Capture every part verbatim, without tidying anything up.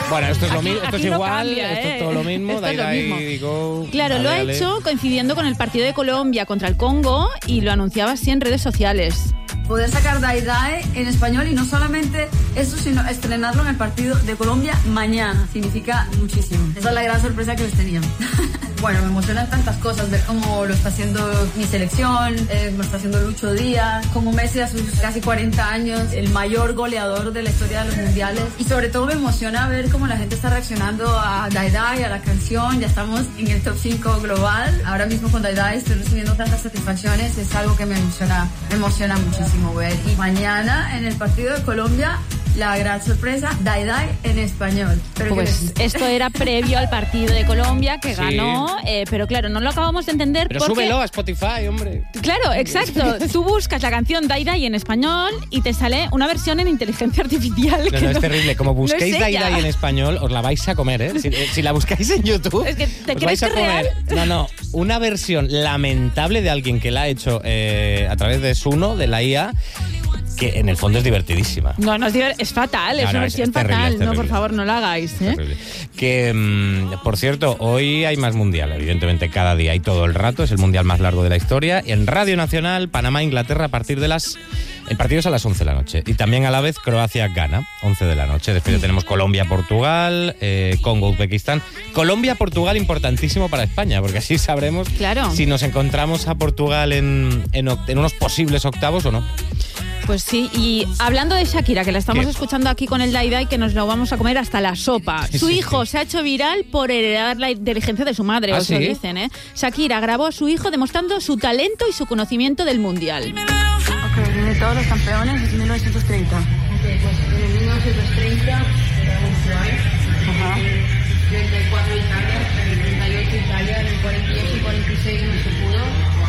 Bueno, esto es lo Aquí- mismo, esto es aquí no igual, cambia, esto ¿eh? es todo lo mismo. Esto es lo Dai, mismo. Dai, digo, Claro, lo ha dale, hecho coincidiendo con el partido de Colombia contra el Congo y lo anunciaba así en redes sociales. Poder sacar Dai Dai en español y no solamente eso, sino estrenarlo en el partido de Colombia mañana. Significa muchísimo. Esa es la gran sorpresa que les tenía. Bueno, me emocionan tantas cosas, ver cómo lo está haciendo mi selección, eh, lo está haciendo Lucho Díaz, como Messi a sus casi cuarenta años, el mayor goleador de la historia de los mundiales. Y sobre todo me emociona ver cómo la gente está reaccionando a Dai Dai, a la canción. Ya estamos en el top cinco global. Ahora mismo con Dai Dai estoy recibiendo tantas satisfacciones, es algo que me emociona, me emociona muchísimo ver. Y mañana en el partido de Colombia, la gran sorpresa, Dai Dai en español. Pero Pues esto era previo al partido de Colombia que Sí. ganó, eh, pero claro, no lo acabamos de entender Pero porque... súbelo a Spotify, hombre. Claro, exacto. Tú buscas la canción Dai Dai en español y te sale una versión en inteligencia artificial. No, que no, es terrible. Como busquéis no es Dai ella. Dai en español, os la vais a comer, ¿eh? Si, si la buscáis en YouTube, Es que, ¿te os crees vais a que es comer. real? No, no, una versión lamentable de alguien que la ha hecho eh, a través de Suno, de la I A, que en el fondo es divertidísima. No, no es, diver- es fatal, No, es no, una es- versión es terrible, fatal. es No, por terrible. favor, no la hagáis, ¿eh? Terrible. Que, mm, por cierto, hoy hay más mundial, evidentemente cada día hay todo el rato, es el mundial más largo de la historia. En Radio Nacional, Panamá, Inglaterra, a partir de las... El partido es a las once de la noche. Y también a la vez Croacia-Ghana, once de la noche. Después ya tenemos Colombia-Portugal, eh, Congo-Uzbekistán. Colombia-Portugal importantísimo para España, porque así sabremos Claro. si nos encontramos a Portugal en, en, oct- en unos posibles octavos o no. Pues sí, y hablando de Shakira, que la estamos ¿Qué? escuchando aquí con el Dai Dai, que nos lo vamos a comer hasta la sopa. Sí, Su sí, hijo sí. se ha hecho viral por heredar la inteligencia de su madre, ¿Ah, os lo sí? dicen, ¿eh? Shakira grabó a su hijo demostrando su talento y su conocimiento del mundial. Ok, de todos los campeones es mil novecientos treinta. Ok, pues en mil novecientos treinta era Uruguay. Ajá. treinta y cuatro Italia, en el treinta y ocho Italia, en el cuarenta y ocho y cuarenta y seis no se pudo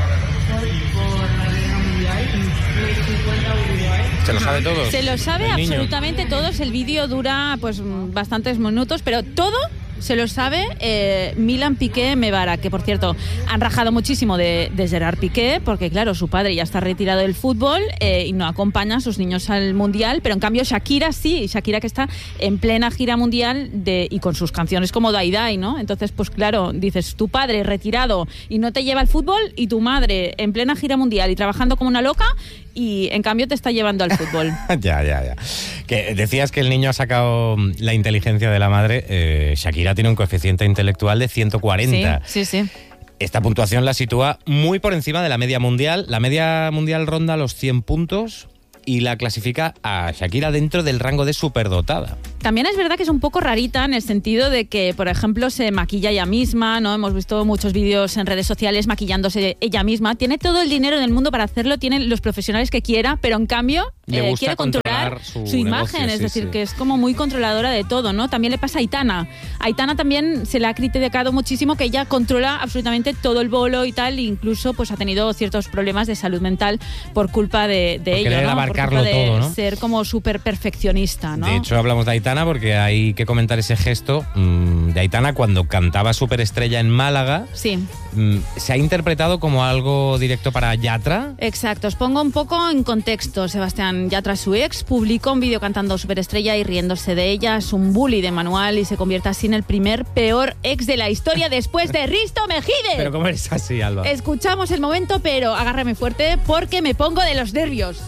por, por la guerra mundial. En el cincuenta Uruguay. ¿Se lo sabe todo? Se lo sabe El niño. absolutamente todos. El vídeo dura pues mm, bastantes minutos, pero todo se lo sabe eh, Milan Piqué Mebara, que por cierto han rajado muchísimo de, de Gerard Piqué, porque claro, su padre ya está retirado del fútbol eh, y no acompaña a sus niños al mundial, pero en cambio Shakira sí, Shakira que está en plena gira mundial de, y con sus canciones como Dai Dai, ¿no? Entonces, pues claro, dices, tu padre retirado y no te lleva al fútbol, y tu madre en plena gira mundial y trabajando como una loca, y en cambio te está llevando al fútbol. Ya, ya, ya. Que decías que el niño ha sacado la inteligencia de la madre. Eh, Shakira tiene un coeficiente intelectual de ciento cuarenta. Sí, sí, sí. Esta puntuación la sitúa muy por encima de la media mundial. La media mundial ronda los cien puntos y la clasifica a Shakira dentro del rango de superdotada. También es verdad que es un poco rarita en el sentido de que, por ejemplo, se maquilla ella misma, ¿no? Hemos visto muchos vídeos en redes sociales maquillándose ella misma. Tiene todo el dinero del mundo para hacerlo, tiene los profesionales que quiera, pero en cambio Le eh, gusta quiere controlar, controlar su su, imagen, negocio, es sí, decir, sí. que es como muy controladora de todo, ¿no? También le pasa a Aitana. A Aitana también se le ha criticado muchísimo que ella controla absolutamente todo el bolo y tal, e incluso pues ha tenido ciertos problemas de salud mental por culpa de, de Por ello, querer ¿no? abarcarlo por culpa de todo, ¿no? ser como súper perfeccionista, ¿no? De hecho, hablamos de Aitana porque hay que comentar ese gesto mmm, de Aitana cuando cantaba Superestrella en Málaga. Sí. Mmm, ¿Se ha interpretado como algo directo para Yatra? Exacto, os pongo un poco en contexto. Sebastián Yatra, su ex, publicó un vídeo cantando Superestrella y riéndose de ella. Es un bully de manual y se convierte así en el primer peor ex de la historia después de Risto Mejide. Pero ¿cómo eres así, Alba? Escuchamos el momento, pero agárrame fuerte porque me pongo de los nervios.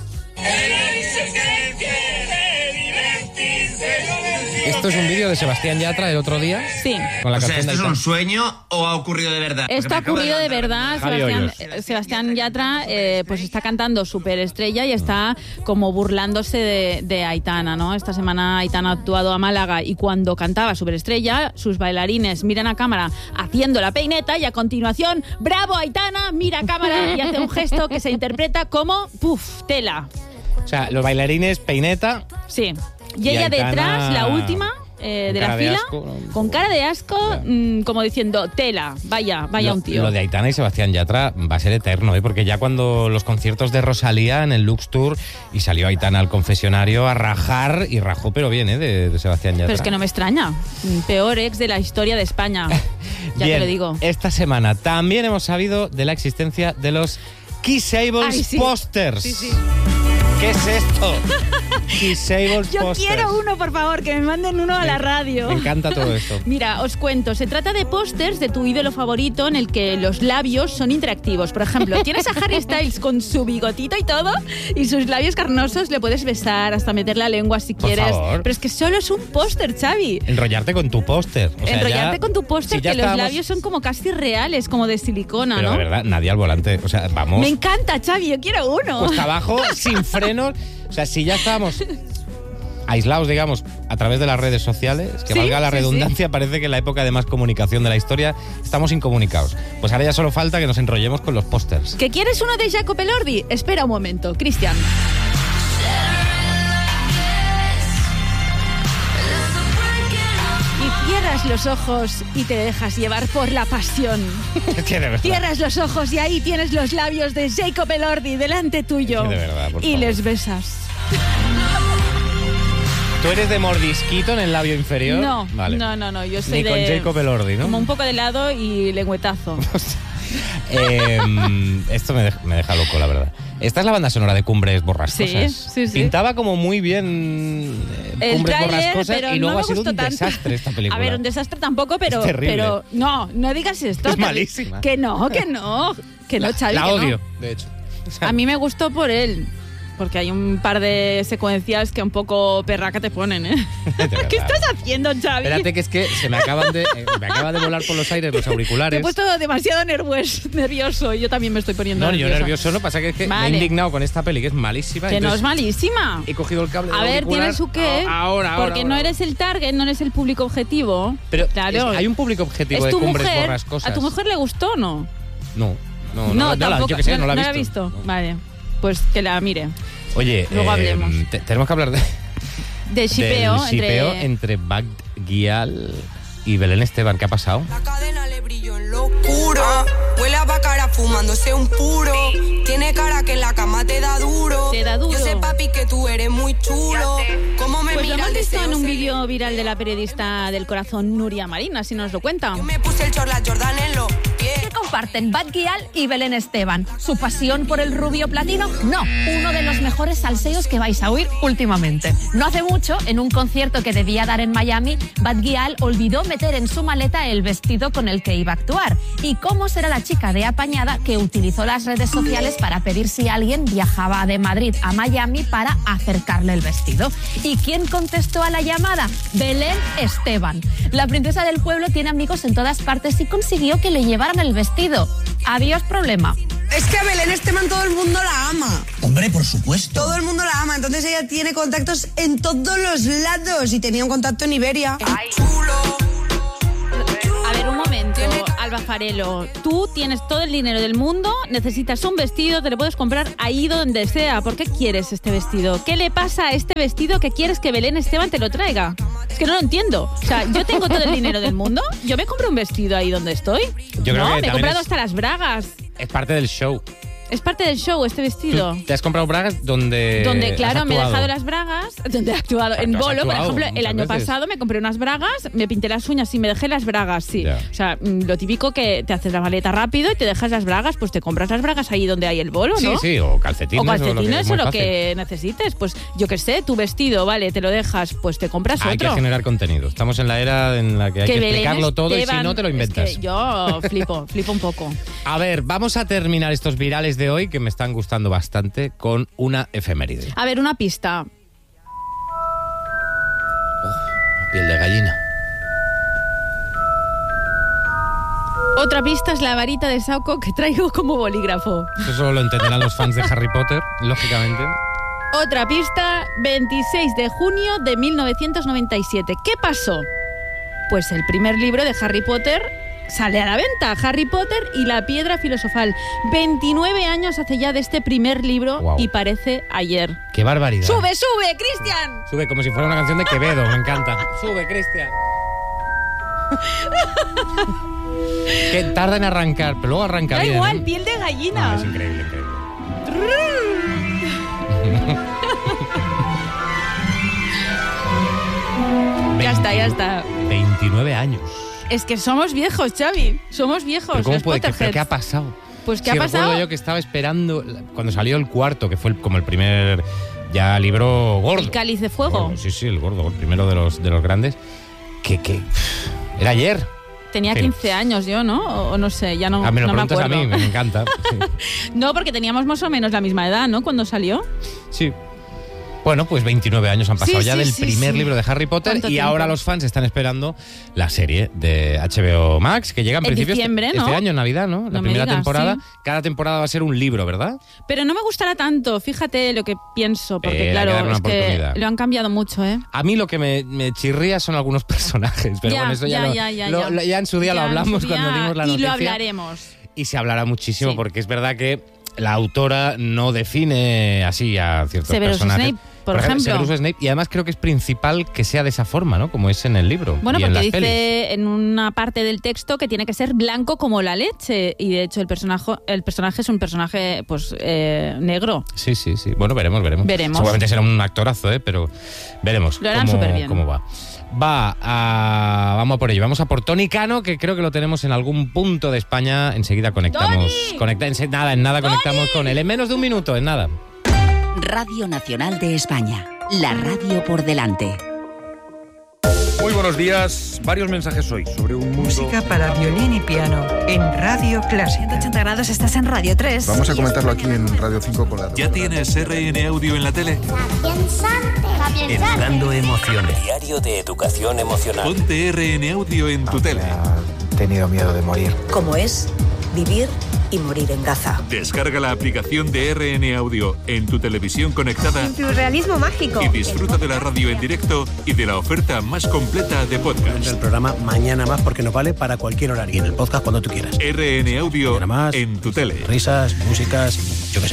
¿Esto es un vídeo de Sebastián Yatra del otro día? Sí. Con la O sea, canción ¿esto de es Aitana. un sueño o ha ocurrido de verdad? Esto Porque ha me acabo ocurrido de levantar. verdad. Javi Sebastián, Hoyos. eh, Sebastián Yatra eh, pues está cantando Superestrella y está como burlándose de, de Aitana, ¿no? Esta semana Aitana ha actuado a Málaga y cuando cantaba Superestrella, sus bailarines miran a cámara haciendo la peineta y a continuación, ¡bravo Aitana! Mira a cámara y hace un gesto que se interpreta como ¡puf! Tela. O sea, los bailarines, peineta. Sí. Y, Y ella Aitana, detrás, la última eh, con de la cara de fila, asco, ¿no? con cara de asco, Ya. mm, como diciendo, tela, vaya, vaya lo, un tío. Lo de Aitana y Sebastián Yatra va a ser eterno, ¿eh? Porque ya cuando los conciertos de Rosalía en el Lux Tour y salió Aitana al confesionario a rajar, y rajó pero bien, ¿eh? De, de Sebastián Yatra. Pero es que no me extraña. Peor ex de la historia de España. Ya Bien, te lo digo. Esta semana también hemos sabido de la existencia de los Kissables Ay, sí. Posters. Sí, sí. ¿Qué es esto? Disables Yo posters. quiero uno, por favor, que me manden uno a la radio. Me encanta todo esto. Mira, os cuento, se trata de pósters de tu ídolo favorito en el que los labios son interactivos. Por ejemplo, tienes a Harry Styles con su bigotito y todo, y sus labios carnosos le puedes besar, hasta meter la lengua si Por quieres. favor. Pero es que solo es un póster, Xavi. Enrollarte con tu póster. O sea, Enrollarte ya- con tu póster, si ya que los estábamos- labios son como casi reales, como de silicona, Pero ¿no? de verdad, nadie al volante. O sea, vamos. Me encanta, Xavi, yo quiero uno. Cuesta abajo, sin frenos. O sea, si ya estábamos aislados, digamos, a través de las redes sociales, que Sí, valga la sí, redundancia, parece que en la época de más comunicación de la historia estamos incomunicados. Pues ahora ya solo falta que nos enrollemos con los pósters. ¿Que quieres uno de Jacob Elordi? Espera un momento, Cristian. Y cierras los ojos y te dejas llevar por la pasión. Es que de verdad. Cierras los ojos y ahí tienes los labios de Jacob Elordi delante tuyo. Sí, de verdad, por y favor. les besas. ¿Tú eres de mordisquito en el labio inferior? No, Vale. no, no, no, yo soy Ni con de... Jacob Elordi, ¿no? Como un poco de lado y lengüetazo. Eh, esto me deja, me deja loco, la verdad. Esta es la banda sonora de Cumbres Borrascosas. Sí, sí, sí. Pintaba como muy bien eh, El Cumbres tráiler, Borrascosas pero y luego no me ha sido gustó un tanto. desastre esta película. A ver, un desastre tampoco, pero... Es terrible. pero no, no digas esto. Es que- malísima. Que no, que no. Que no, la, Xavi, la que no. odio, de hecho. O sea, A mí me gustó por él. Porque hay un par de secuencias que un poco perraca te ponen, ¿eh? de verdad. ¿Qué estás haciendo, Xavi? Espérate que es que se me acaban de eh, me acaba de volar por los aires los Te he auriculares. puesto demasiado nervioso, nervioso. Yo también me estoy poniendo No, yo nerviosa. nervioso no, pasa que es que me Vale. he indignado con esta peli que es malísima. Que no es entonces malísima. He cogido el cable del A ver, auricular. tiene su qué. Ahora, ahora. Porque ahora. no eres el target, no eres el público objetivo. Pero claro. es- hay un público objetivo ¿Es de tu Cumbres mujer? Borrascosas. ¿A tu mujer le gustó o no? No, no, no, no, la- tampoco. yo que sé, no, la he visto. visto. Vale, pues que la mire. Oye, Luego eh, hablemos. te- tenemos que hablar de, De shipeo del shipeo entre... entre Bad Gyal y Belén Esteban. ¿Qué ha pasado? La cadena le brilló en lo oscuro. Huele a bacara fumándose un puro. Tiene cara que en la cama te da duro. Te da duro. Yo sé, papi, que tú eres muy chulo. ¿Cómo me Pues lo mira hemos el visto deseo? en un se- vídeo viral de la periodista del corazón Nuria Marina, si nos lo cuenta. Yo me puse el chorla Jordan en los pies. ¿Qué comparten Bad Gyal y Belén Esteban? ¿Su pasión por el rubio platino? No, uno de los mejores salseos que vais a oír últimamente. No hace mucho, en un concierto que debía dar en Miami, Bad Gyal olvidó meter en su maleta el vestido con el que iba a actuar. ¿Y cómo será la chica de apañada que utilizó las redes sociales para pedir si alguien viajaba de Madrid a Miami para acercarle el vestido? ¿Y quién contestó a la llamada? Belén Esteban. La princesa del pueblo tiene amigos en todas partes y consiguió que le llevaran el vestido. Adiós problema. Es que a Belén Esteban todo el mundo la ama. Hombre, por supuesto. Todo el mundo la ama. Entonces ella tiene contactos en todos los lados. Y tenía un contacto en Iberia. Chulo. A ver, un momento, Alba Farelo. Tú tienes todo el dinero del mundo, necesitas un vestido, te lo puedes comprar ahí donde sea. ¿Por qué quieres este vestido? ¿Qué le pasa a este vestido que quieres que Belén Esteban te lo traiga? Es que no lo entiendo. O sea, yo tengo todo el dinero del mundo, yo me compro un vestido ahí donde estoy. Yo creo no, que me he también comprado es- hasta las bragas. Es parte del show. Es parte del show este vestido. ¿Te has comprado bragas donde Donde, has claro, me he actuado? dejado las bragas, donde he actuado Ah, en tú has bolo, por actuado ejemplo, el muchas año veces. pasado me compré unas bragas, me pinté las uñas y me dejé las bragas, sí. Ya. O sea, mm, lo típico que te haces la maleta rápido y te dejas las bragas, pues te compras las bragas ahí donde hay el bolo, Sí, ¿no? sí, o calcetines. O calcetines es o muy lo fácil. que necesites. Pues yo qué sé, tu vestido, vale, te lo dejas, pues te compras Hay que otro. generar contenido. Estamos en la era en la que hay que, Belén explicarlo todo y si Esteban- no te lo inventas. Es que yo flipo, flipo un poco. A ver, vamos a terminar estos virales de hoy que me están gustando bastante con una efeméride. A ver, una pista. Piel de gallina. Otra pista es la varita de Sauco que traigo como bolígrafo. Eso solo lo entenderán los fans de Harry Potter, lógicamente. Otra pista, veintiséis de junio de mil novecientos noventa y siete. ¿Qué pasó? Pues el primer libro de Harry Potter sale a la venta, Harry Potter y la piedra filosofal. veintinueve años hace ya de este primer libro. Guau. Y parece ayer. ¡Qué barbaridad! ¡Sube, sube, Cristian! Sube como si fuera una canción de Quevedo, me encanta. Sube, Cristian. Que tarda en arrancar, pero luego arranca Da bien. igual, ¿eh? piel de gallina. Ah, es increíble, increíble. Ya está, ya está. veintinueve años. Es que somos viejos, Xavi. Somos viejos. ¿Pero cómo los puede que, pero Potterheads. qué ha pasado? Pues ¿qué Sí, ha pasado? recuerdo yo que estaba esperando cuando salió el cuarto, que fue el- como el primer ya libro gordo. El Cáliz de Fuego. Gordo, sí, sí, el gordo, el primero de los, de los grandes, que, que era ayer. Tenía quince años yo, ¿no? O, o no sé, ya no, ah, me lo no me preguntas acuerdo. a mí, me encanta. Sí. No, porque teníamos más o menos la misma edad, ¿no? Cuando salió. Sí. Bueno, pues veintinueve años han pasado sí, ya sí, del sí, primer sí. libro de Harry Potter y tiempo? ahora los fans están esperando la serie de H B O Max, que llega en, En principio diciembre, este, ¿no? este año, en Navidad, ¿no? La No me primera digas, temporada. sí. Cada temporada va a ser un libro, ¿verdad? Pero no me gustará tanto, fíjate lo que pienso, porque Eh, hay que claro, darle una es que oportunidad. lo han cambiado mucho, ¿eh? A mí lo que me, me chirría son algunos personajes, pero Ya, bueno, eso ya, ya, lo- ya, ya, lo- ya. lo- ya en su día Ya lo en hablamos su cuando día, dimos la y noticia. lo hablaremos. Y se hablará muchísimo Sí. porque es verdad que la autora no define así a ciertos Severus personajes. Snape, por ejemplo. Severus Snape, y además creo que es principal que sea de esa forma, ¿no? Como es en el libro. Bueno, y en porque las dice pelis. en una parte del texto que tiene que ser blanco como la leche y de hecho el personaje el personaje es un personaje pues eh, negro. Sí, sí, sí. Bueno, veremos, veremos. Veremos. Seguramente será un actorazo, ¿eh? Pero veremos Lo harán cómo, superbién. cómo va. Va a... Vamos a por ello. Vamos a por Tony Cano, que creo que lo tenemos en algún punto de España. Enseguida conectamos. Conecta, en, nada, en nada conectamos con él. En menos de un minuto, en nada. Radio Nacional de España. La radio por delante. Muy buenos días. Varios mensajes hoy sobre un mundo... Música para violín y piano en Radio Clásica. ciento ochenta grados, estás en Radio tres. Vamos a comentarlo aquí en Radio cinco con la... ¿Ya tienes R N Audio en la tele? Educando emociones. Diario de educación emocional. Ponte R N Audio en tu tele. He tenido miedo de morir. ¿Cómo es vivir y morir en Gaza? Descarga la aplicación de R N Audio en tu televisión conectada. En tu realismo mágico. Y disfruta de la radio en directo y de la oferta más completa de podcast. El programa Mañana Más porque nos vale para cualquier horario. Y en el podcast cuando tú quieras. R N Audio más, en tu tele. Risas, músicas, yo qué sé.